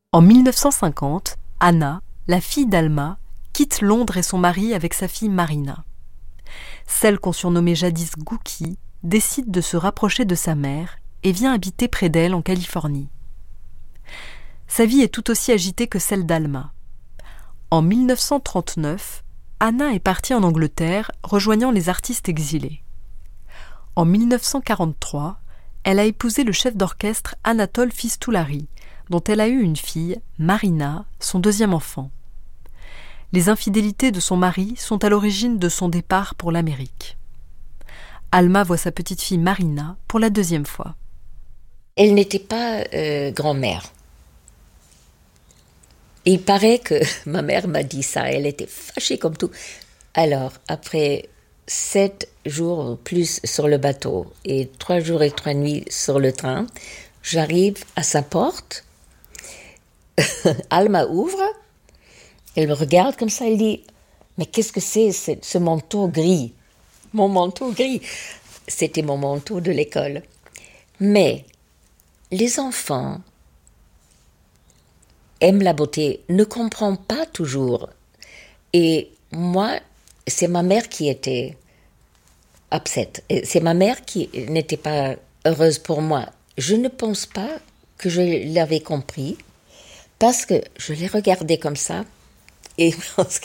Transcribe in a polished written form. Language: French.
En 1950, Anna, la fille d'Alma, quitte Londres et son mari avec sa fille Marina. Celle qu'on surnommait jadis Gookie décide de se rapprocher de sa mère et vient habiter près d'elle en Californie. Sa vie est tout aussi agitée que celle d'Alma. En 1939, Anna est partie en Angleterre, rejoignant les artistes exilés. En 1943, elle a épousé le chef d'orchestre Anatole Fistulari, dont elle a eu une fille, Marina, son deuxième enfant. Les infidélités de son mari sont à l'origine de son départ pour l'Amérique. Alma voit sa petite fille Marina pour la deuxième fois. Elle n'était pas grand-mère. Il paraît que ma mère m'a dit ça, elle était fâchée comme tout. Alors, après 7 jours plus sur le bateau et 3 jours et 3 nuits sur le train, j'arrive à sa porte. Alma ouvre, elle me regarde comme ça, elle dit « Mais qu'est-ce que c'est ce manteau gris ?» Mon manteau gris, c'était mon manteau de l'école. Mais les enfants aiment la beauté, ne comprennent pas toujours. Et moi, c'est ma mère qui était upset. C'est ma mère qui n'était pas heureuse pour moi. Je ne pense pas que je l'avais compris parce que je l'ai regardée comme ça et